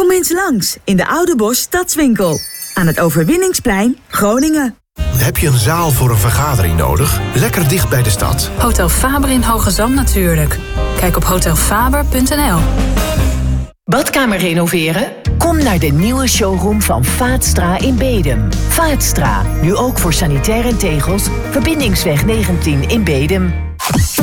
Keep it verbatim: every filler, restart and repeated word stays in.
Kom eens langs in de Oude Bosch Stadswinkel. Aan het Overwinningsplein, Groningen. Heb je een zaal voor een vergadering nodig? Lekker dicht bij de stad. Hotel Faber in Hoge Zand natuurlijk. Kijk op hotel faber punt n l. Badkamer renoveren? Kom naar de nieuwe showroom van Vaatstra in Bedum. Vaatstra, nu ook voor sanitair en tegels. Verbindingsweg negentien in Bedum.